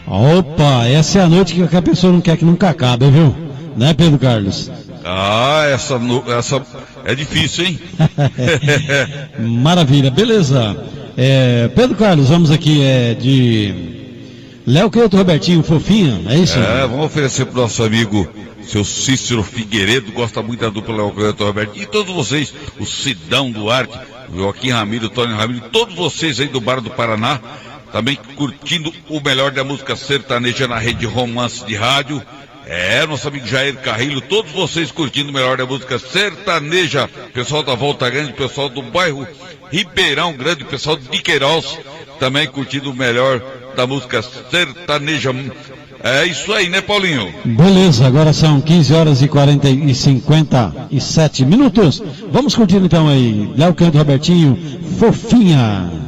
Opa, essa é a noite que a pessoa não quer que nunca acabe, viu? Né, Pedro Carlos? Essa é difícil, hein? Maravilha, beleza. Pedro Carlos, vamos aqui de Léo Canto, Robertinho, Fofinha, é isso? Vamos oferecer pro nosso amigo, seu Cícero Figueiredo, gosta muito da dupla Léo Canto, Robertinho, e todos vocês, o Sidão Duarte, o Joaquim Ramiro, o Tony Ramiro, todos vocês aí do Bar do Paraná, também curtindo o melhor da música sertaneja na rede Romance de Rádio. Nosso amigo Jair Carrilho, todos vocês curtindo o melhor da música sertaneja, pessoal da Volta Grande, pessoal do bairro Ribeirão Grande, pessoal de Queiroz, também curtindo o melhor da música sertaneja. É isso aí, né, Paulinho? Beleza, agora são 15 horas e 57 minutos. Vamos curtir então aí, Léo Canto, Robertinho, Fofinha.